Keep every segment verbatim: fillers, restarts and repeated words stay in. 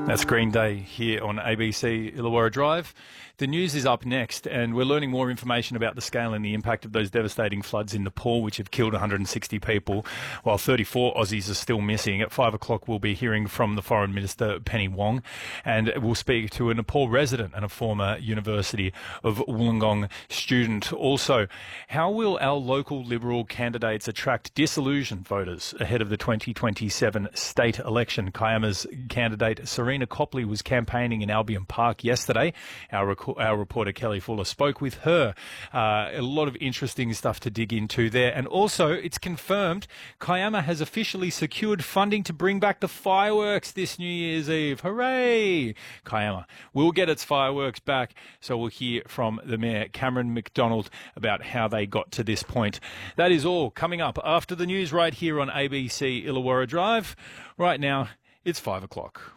That's Green Day here on A B C Illawarra Drive. The news is up next, and we're learning more information about the scale and the impact of those devastating floods in Nepal, which have killed one hundred sixty people, while thirty-four Aussies are still missing. At five o'clock, we'll be hearing from the Foreign Minister, Penny Wong, and we'll speak to a Nepal resident and a former University of Wollongong student. Also, how will our local Liberal candidates attract disillusioned voters ahead of the twenty twenty-seven state election? Kiama's candidate, Serena Copley, was campaigning in Albion Park yesterday. Our Our reporter Kelly Fuller spoke with her. Uh, a lot of interesting stuff to dig into there. And also, it's confirmed Kiama has officially secured funding to bring back the fireworks this New Year's Eve. Hooray! Kiama will get its fireworks back. So we'll hear from the Mayor, Cameron McDonald, about how they got to this point. That is all coming up after the news right here on A B C Illawarra Drive. Right now, it's five o'clock.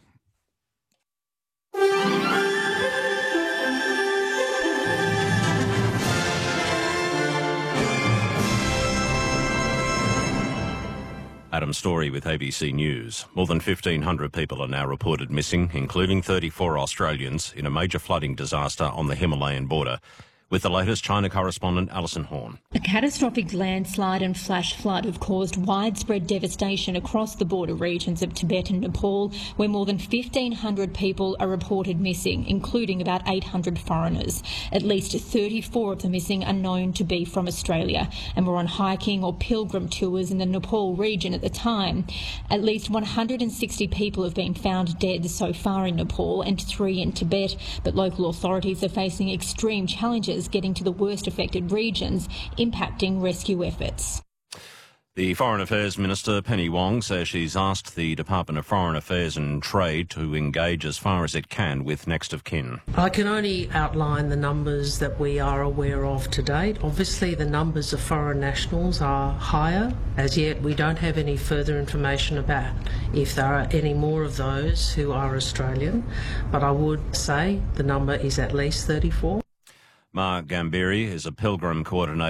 Adam Story with A B C News. More than fifteen hundred people are now reported missing, including thirty-four Australians, in a major flooding disaster on the Himalayan border. With the latest, China correspondent Alison Horn. A catastrophic landslide and flash flood have caused widespread devastation across the border regions of Tibet and Nepal, where more than fifteen hundred people are reported missing, including about eight hundred foreigners. At least thirty-four of the missing are known to be from Australia and were on hiking or pilgrim tours in the Nepal region at the time. At least one hundred sixty people have been found dead so far in Nepal and three in Tibet, but local authorities are facing extreme challenges getting to the worst affected regions, impacting rescue efforts. The Foreign Affairs Minister, Penny Wong, says she's asked the Department of Foreign Affairs and Trade to engage as far as it can with next of kin. I can only outline the numbers that we are aware of to date. Obviously, the numbers of foreign nationals are higher. As yet, we don't have any further information about if there are any more of those who are Australian, but I would say the number is at least thirty-four. Mark Gambiri is a pilgrim coordinator